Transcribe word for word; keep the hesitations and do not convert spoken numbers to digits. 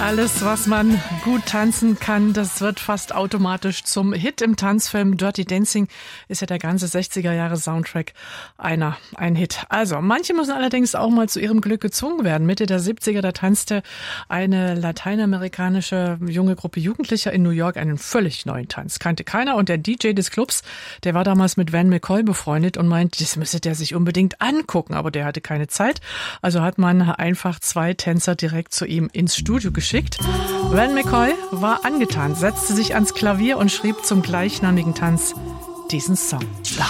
Alles, was man gut tanzen kann, das wird fast automatisch zum Hit im Tanzfilm. Dirty Dancing ist ja der ganze sechziger Jahre Soundtrack einer, ein Hit. Also, manche müssen allerdings auch mal zu ihrem Glück gezwungen werden. Mitte der siebziger, da tanzte eine lateinamerikanische junge Gruppe Jugendlicher in New York einen völlig neuen Tanz. Kannte keiner und der D J des Clubs, der war damals mit Van McCoy befreundet und meint, das müsse der sich unbedingt angucken. Aber der hatte keine Zeit. Also hat man einfach zwei Tänzer direkt zu ihm ins Studio geschickt. Van McCoy war angetan, setzte sich ans Klavier und schrieb zum gleichnamigen Tanz diesen Song.